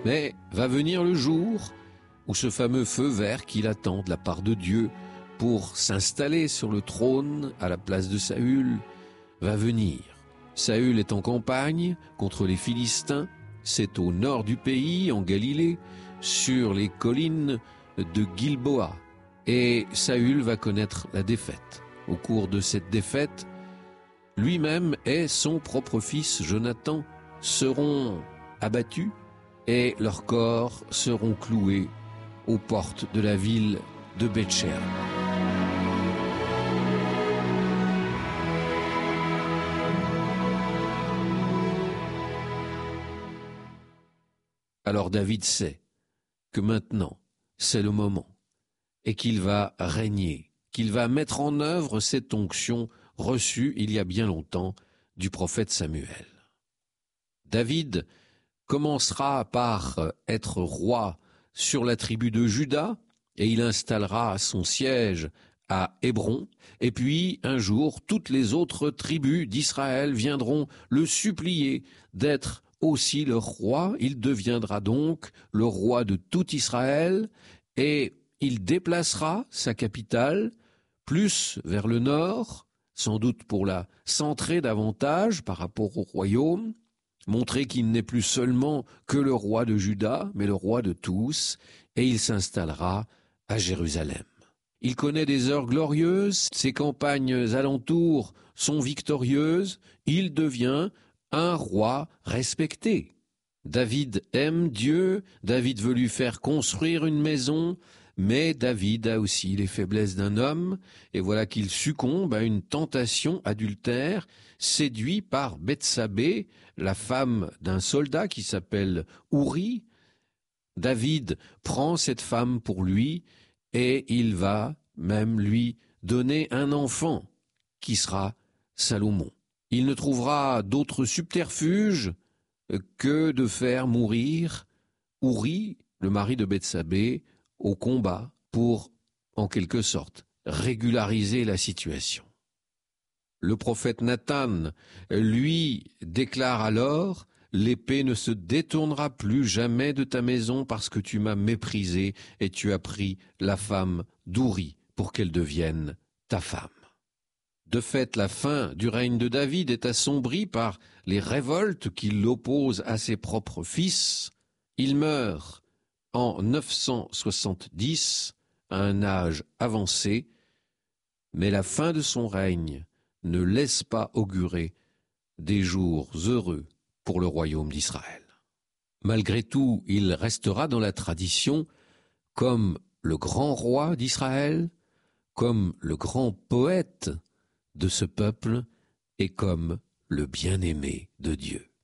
Mais va venir le jour où ce fameux feu vert qu'il attend de la part de Dieu pour s'installer sur le trône à la place de Saül va venir. Saül est en campagne contre les Philistins, c'est au nord du pays, en Galilée, sur les collines de Gilboa. Et Saül va connaître la défaite. Au cours de cette défaite, lui-même et son propre fils Jonathan seront abattus et leurs corps seront cloués aux portes de la ville de Beth-shean. Alors David sait que maintenant, c'est le moment, et qu'il va régner, qu'il va mettre en œuvre cette onction reçue il y a bien longtemps du prophète Samuel. David commencera par être roi sur la tribu de Juda, et il installera son siège à Hébron, et puis un jour, toutes les autres tribus d'Israël viendront le supplier d'être aussi leur roi. Il deviendra donc le roi de tout Israël, et il déplacera sa capitale plus vers le nord, sans doute pour la centrer davantage par rapport au royaume, montrer qu'il n'est plus seulement que le roi de Juda, mais le roi de tous, et il s'installera à Jérusalem. Il connaît des heures glorieuses, ses campagnes alentours sont victorieuses, il devient un roi respecté. David aime Dieu, David veut lui faire construire une maison, mais David a aussi les faiblesses d'un homme, et voilà qu'il succombe à une tentation adultère, séduit par Bethsabée, la femme d'un soldat qui s'appelle Ouri. David prend cette femme pour lui, et il va même lui donner un enfant, qui sera Salomon. Il ne trouvera d'autre subterfuge que de faire mourir Ouri, le mari de Bethsabée, au combat pour, en quelque sorte, régulariser la situation. Le prophète Nathan, lui, déclare alors « L'épée ne se détournera plus jamais de ta maison parce que tu m'as méprisé et tu as pris la femme d'Ouri pour qu'elle devienne ta femme. » De fait, la fin du règne de David est assombrie par les révoltes qui l'opposent à ses propres fils. Il meurt en 970, à un âge avancé, mais la fin de son règne ne laisse pas augurer des jours heureux pour le royaume d'Israël. Malgré tout, il restera dans la tradition comme le grand roi d'Israël, comme le grand poète de ce peuple et comme le bien-aimé de Dieu.